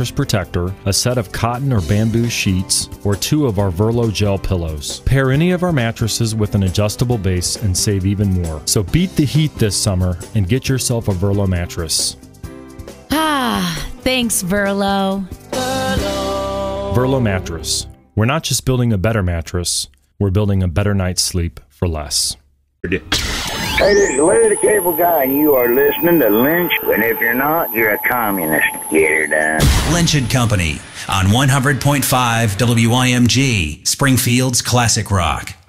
mattress protector, a set of cotton or bamboo sheets, or 2 of our Verlo gel pillows. Pair any of our mattresses with an adjustable base and save even more. So beat the heat this summer and get yourself a Verlo mattress. Thanks, Verlo. Verlo mattress. We're not just building a better mattress, we're building a better night's sleep for less. Hey, this is Larry the Cable Guy, and you are listening to Lynch. And if you're not, you're a communist. Get her done. Lynch and Company on 100.5 WIMG, Springfield's Classic Rock.